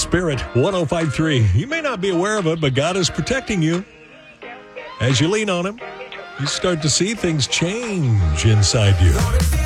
Spirit 105.3. You may not be aware of it, but God is protecting you. As you lean on Him, you start to see things change inside you.